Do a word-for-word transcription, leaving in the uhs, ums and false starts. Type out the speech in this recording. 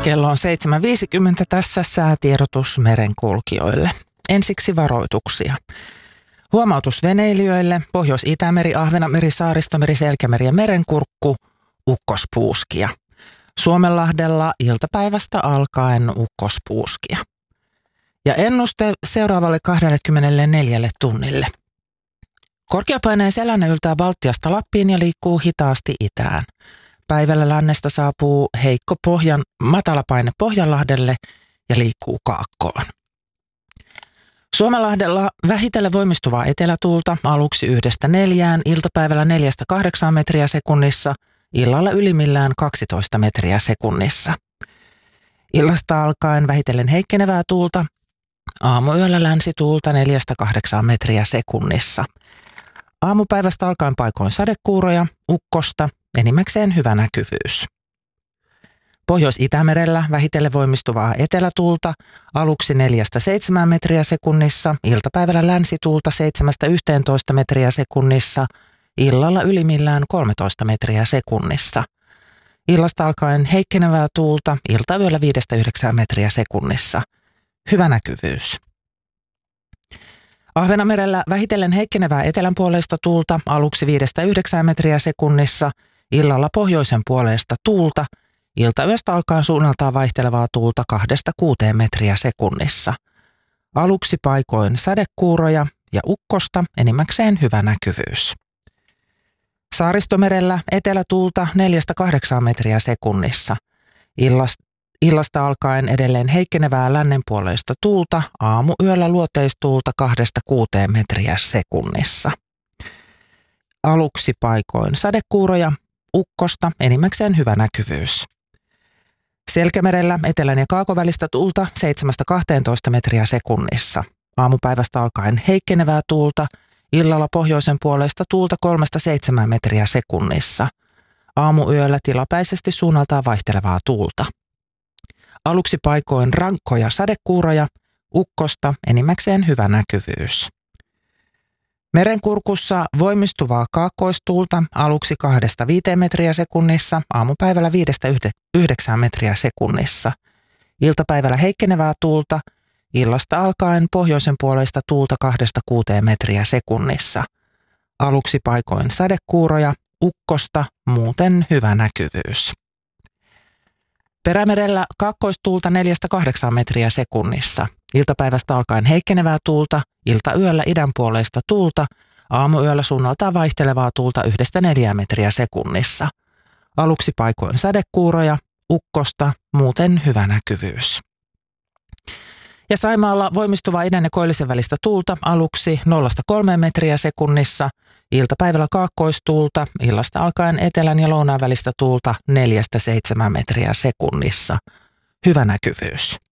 Kello on seitsemän viisikymmentä, tässä säätiedotus merenkulkijoille. Ensiksi varoituksia. Huomautus veneilijöille: Pohjois-Itämeri, Ahvenanmeri, Saaristomeri, Selkämeri ja Merenkurkku, ukkospuuskia. Suomenlahdella iltapäivästä alkaen ukkospuuskia. Ja ennuste seuraavalle kaksikymmentäneljä tunnille. Korkeapaineen selänne yltää Baltiasta Lappiin ja liikkuu hitaasti itään. Päivällä lännestä saapuu heikko pohjan, matalapaine Pohjanlahdelle ja liikkuu kaakkoon. Suomenlahdella vähitellen voimistuvaa etelätuulta aluksi yhdestä neljään, iltapäivällä neljästä kahdeksaan metriä sekunnissa, illalla ylimmillään kaksitoista metriä sekunnissa. Illasta alkaen vähitellen heikkenevää tuulta, aamuyöllä länsituulta neljästä kahdeksaan metriä sekunnissa. Aamupäivästä alkaen paikoin sadekuuroja, ukkosta, enimmäkseen hyvä näkyvyys. Pohjois-Itämerellä vähitellen voimistuvaa etelätuulta, aluksi neljästä seitsemään metriä sekunnissa, iltapäivällä länsituulta seitsemästä yhteentoista metriä sekunnissa, illalla ylimmillään kolmetoista metriä sekunnissa. Illasta alkaen heikkenevää tuulta, iltayöllä viidestä yhdeksään metriä sekunnissa. Hyvä näkyvyys. Ahvenanmerellä vähitellen heikkenevää etelänpuoleista tuulta, aluksi viidestä yhdeksään metriä sekunnissa, illalla pohjoisen puoleista tuulta, iltayöstä alkaen suunnaltaan vaihtelevaa tuulta kahdesta kuuteen metriä sekunnissa. Aluksi paikoin sadekuuroja ja ukkosta, enimmäkseen hyvä näkyvyys. Saaristomerellä etelätuulta neljästä kahdeksaan metriä sekunnissa. Illasta, illasta alkaen edelleen heikkenevää lännenpuoleista tuulta, aamuyöllä luoteistuulta kahdesta kuuteen metriä sekunnissa. Aluksi paikoin sadekuuroja, ukkosta, enimmäkseen hyvä näkyvyys. Selkämerellä etelän ja kaakon välistä tuulta seitsemästä kahteentoista metriä sekunnissa. Aamupäivästä alkaen heikkenevää tuulta, illalla pohjoisen puolesta tuulta kolmesta seitsemään metriä sekunnissa. Aamuyöllä tilapäisesti suunnaltaan vaihtelevaa tuulta. Aluksi paikoin rankkoja sadekuuroja, ukkosta, enimmäkseen hyvä näkyvyys. Merenkurkussa voimistuvaa kaakkoistuulta, aluksi kahdesta viiteen metriä sekunnissa, aamupäivällä viidestä yhdeksään metriä sekunnissa. Iltapäivällä heikkenevää tuulta, illasta alkaen pohjoisen puoleista tuulta kahdesta kuuteen metriä sekunnissa. Aluksi paikoin sadekuuroja, ukkosta, muuten hyvä näkyvyys. Perämerellä kaakkoistuulta neljästä kahdeksaan metriä sekunnissa. Iltapäivästä alkaen heikkenevää tuulta, iltayöllä idänpuoleista tuulta, aamuyöllä suunnaltaan vaihtelevaa tuulta yhdestä neljään metriä sekunnissa. Aluksi paikoin sadekuuroja, ukkosta, muuten hyvä näkyvyys. Ja Saimaalla voimistuvaa idän ja koillisen välistä tuulta, aluksi nollasta kolmeen metriä sekunnissa, iltapäivällä kaakkoistuulta, illasta alkaen etelän ja lounaan välistä tuulta neljästä seitsemään metriä sekunnissa. Hyvä näkyvyys.